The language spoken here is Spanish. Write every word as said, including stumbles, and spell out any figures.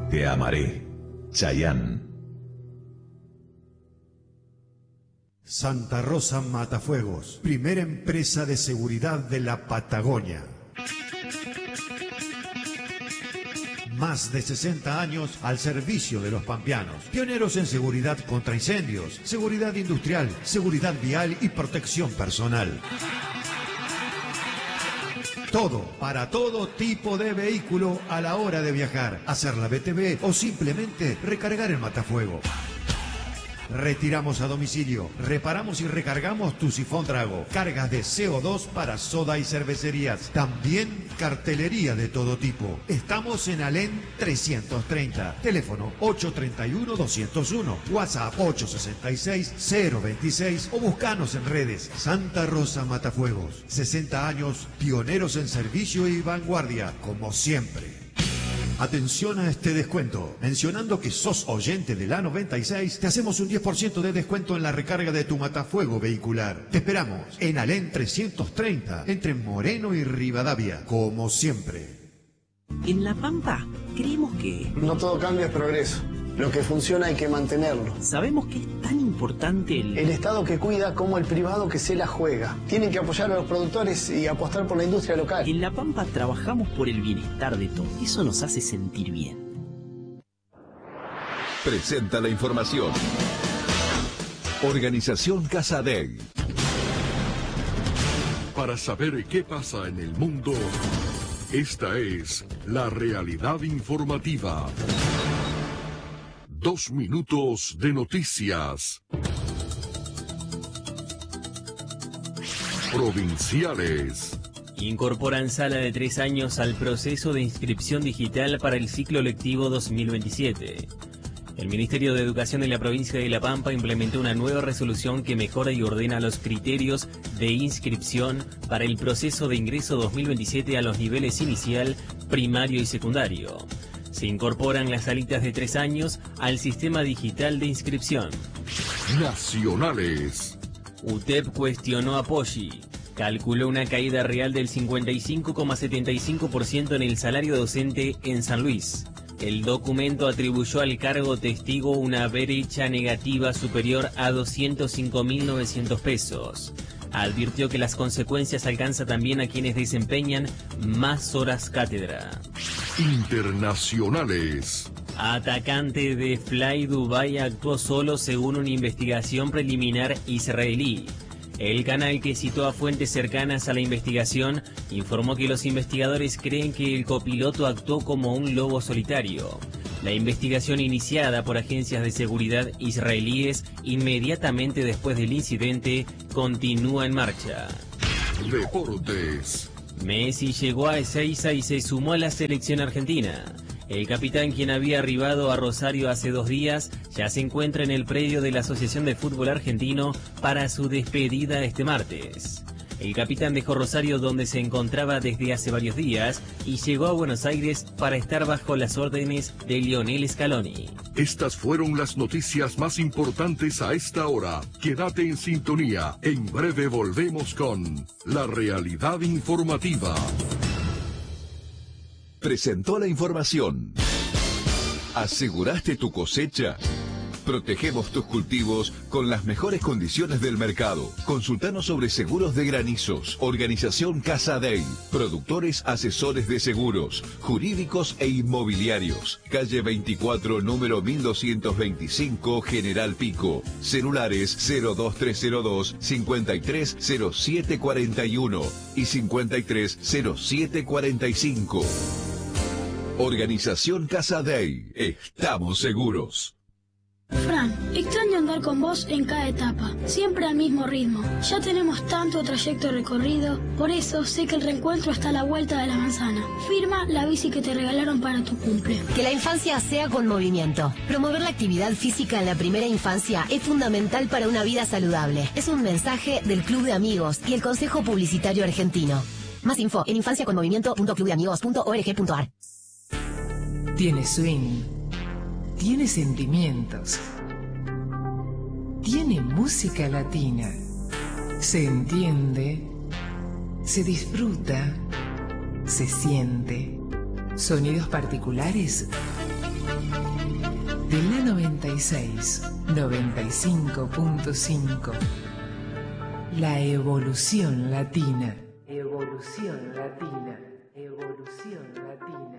Te amaré. Chayanne. Santa Rosa Matafuegos, primera empresa de seguridad de la Patagonia. Más de sesenta años al servicio de los pampeanos. Pioneros en seguridad contra incendios, seguridad industrial, seguridad vial y protección personal. Todo, para todo tipo de vehículo a la hora de viajar, hacer la B T V o simplemente recargar el matafuego. Retiramos a domicilio, reparamos y recargamos tu sifón Drago, cargas de C O dos para soda y cervecerías, también cartelería de todo tipo. Estamos en Alén trescientos treinta, teléfono ocho tres uno, dos cero uno, WhatsApp ocho seis seis, cero veintiséis o buscanos en redes. Santa Rosa Matafuegos, sesenta años, pioneros en servicio y vanguardia, como siempre. Atención a este descuento. Mencionando que sos oyente de la noventa y seis, te hacemos un diez por ciento de descuento en la recarga de tu matafuego vehicular. Te esperamos en Alén trescientos treinta, entre Moreno y Rivadavia, como siempre. En La Pampa, creemos que... No todo cambio es progreso. Lo que funciona hay que mantenerlo. Sabemos que es tan importante el... El Estado que cuida como el privado que se la juega. Tienen que apoyar a los productores y apostar por la industria local. En La Pampa trabajamos por el bienestar de todos. Eso nos hace sentir bien. Presenta la información. Organización Casadei. Para saber qué pasa en el mundo, esta es la realidad informativa. Dos minutos de noticias. Provinciales. Incorporan sala de tres años al proceso de inscripción digital para el ciclo lectivo dos mil veintisiete. El Ministerio de Educación de la provincia de La Pampa implementó una nueva resolución que mejora y ordena los criterios de inscripción para el proceso de ingreso dos mil veintisiete a los niveles inicial, primario y secundario. Se incorporan las salitas de tres años al sistema digital de inscripción. Nacionales. U T E P cuestionó a Poggi. Calculó una caída real del cincuenta y cinco coma setenta y cinco por ciento en el salario docente en San Luis. El documento atribuyó al cargo testigo una brecha negativa superior a doscientos cinco mil novecientos pesos. Advirtió que las consecuencias alcanzan también a quienes desempeñan más horas cátedra. Internacionales. Atacante de Fly Dubai actuó solo según una investigación preliminar israelí. El canal, que citó a fuentes cercanas a la investigación, informó que los investigadores creen que el copiloto actuó como un lobo solitario. La investigación, iniciada por agencias de seguridad israelíes inmediatamente después del incidente, continúa en marcha. Deportes. Messi llegó a Ezeiza y se sumó a la selección argentina. El capitán, quien había arribado a Rosario hace dos días, ya se encuentra en el predio de la Asociación de Fútbol Argentino para su despedida este martes. El capitán dejó Rosario, donde se encontraba desde hace varios días, y llegó a Buenos Aires para estar bajo las órdenes de Lionel Scaloni. Estas fueron las noticias más importantes a esta hora. Quédate en sintonía. En breve volvemos con la realidad informativa. Presentó la información. ¿Aseguraste tu cosecha? Protegemos tus cultivos con las mejores condiciones del mercado. Consultanos sobre seguros de granizos. Organización Casadei. Productores asesores de seguros, jurídicos e inmobiliarios. Calle veinticuatro, número mil doscientos veinticinco, General Pico. Celulares cero dos tres cero dos, cincuenta y tres cero siete cuarenta y uno y cincuenta y tres cero siete cuarenta y cinco. Organización Casadei. Estamos seguros. Fran, extraño andar con vos en cada etapa, siempre al mismo ritmo. Ya tenemos tanto trayecto recorrido, por eso sé que el reencuentro está a la vuelta de la manzana. Firma la bici que te regalaron para tu cumple. Que la infancia sea con movimiento. Promover la actividad física en la primera infancia es fundamental para una vida saludable. Es un mensaje del Club de Amigos y el Consejo Publicitario Argentino. Más info en infanciaconmovimiento punto club de amigos punto org punto ar. Tiene swing, tiene sentimientos, tiene música latina, se entiende, se disfruta, se siente, sonidos particulares De la noventa y seis, noventa y cinco punto cinco. La evolución latina. Evolución latina. Evolución latina.